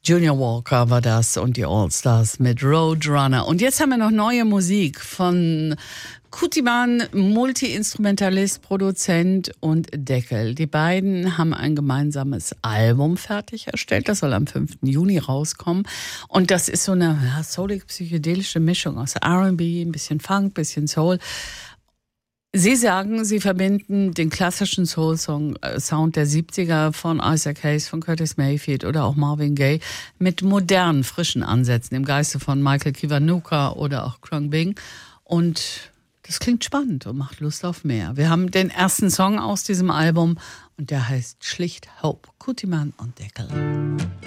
Junior Walker war das und die All-Stars mit Roadrunner. Und jetzt haben wir noch neue Musik von Kutiman, Multi-Instrumentalist, Produzent und Deckel. Die beiden haben ein gemeinsames Album fertig erstellt. Das soll am 5. Juni rauskommen. Und das ist so eine soulig-psychedelische Mischung aus R&B, ein bisschen Funk, ein bisschen Soul. Sie sagen, Sie verbinden den klassischen Soul-Sound der 70er von Isaac Hayes, von Curtis Mayfield oder auch Marvin Gaye mit modernen, frischen Ansätzen im Geiste von Michael Kiwanuka oder auch Krung Bing. Und das klingt spannend und macht Lust auf mehr. Wir haben den ersten Song aus diesem Album und der heißt schlicht Hope. Kutiman und Deckel.